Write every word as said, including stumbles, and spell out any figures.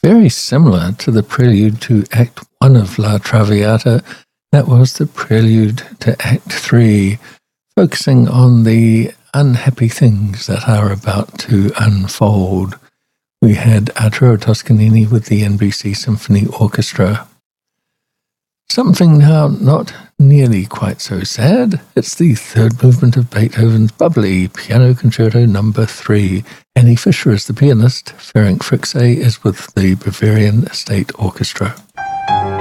very similar to the prelude to Act One of La Traviata. That was the prelude to Act Three, focusing on the unhappy things that are about to unfold. We had Arturo Toscanini with the N B C Symphony Orchestra. Something now not nearly quite so sad. It's the third movement of Beethoven's bubbly Piano Concerto Number Three. Annie Fischer is the pianist. Ferenc Frixe is with the Bavarian State Orchestra.